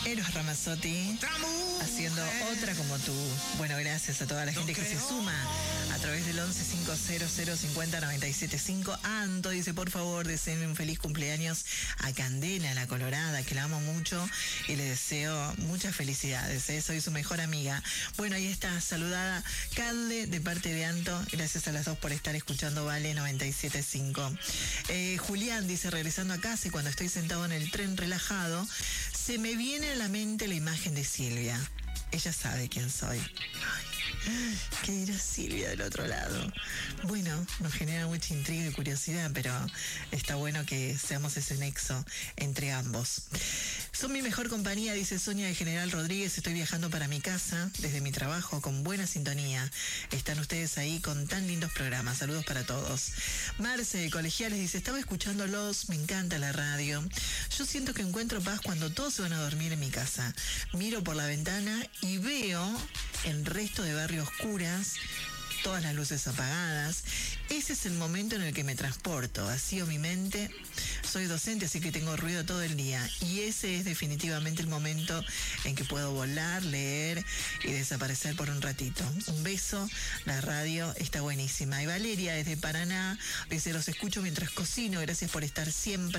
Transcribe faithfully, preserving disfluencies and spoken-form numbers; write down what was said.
Eros Ramazzotti haciendo Otra como tú. Bueno, gracias a toda la gente que se suma a través del once cincuenta cincuenta noventa y siete cinco. Anto dice, por favor, deseenme un feliz cumpleaños a Candela, la Colorada, que la amo mucho y le deseo muchas felicidades, ¿eh? Soy su mejor amiga. Bueno, ahí está, saludada Cande de parte de Anto. Gracias a las dos por estar escuchando Vale noventa y siete cinco. Eh, Julián dice, regresando a casa y cuando estoy sentado en el tren relajado, se me viene a la mente la imagen de Silvia. Ella sabe quién soy. Ay, ¿qué dirá Silvia del otro lado? Bueno, nos genera mucha intriga y curiosidad, pero está bueno que seamos ese nexo entre ambos. Son mi mejor compañía, dice Sonia de General Rodríguez. Estoy viajando para mi casa desde mi trabajo con buena sintonía. Están ustedes ahí con tan lindos programas. Saludos para todos. Marce de Colegiales dice, estaba escuchándolos, me encanta la radio. Yo siento que encuentro paz cuando todos se van a dormir en mi casa. Miro por la ventana y veo el resto de barrio oscuras, todas las luces apagadas. Ese es el momento en el que me transporto, vacío mi mente. Soy docente, así que tengo ruido todo el día. Y ese es definitivamente el momento en que puedo volar, leer y desaparecer por un ratito. Un beso, la radio está buenísima. Y Valeria desde Paraná dice, los escucho mientras cocino, gracias por estar siempre.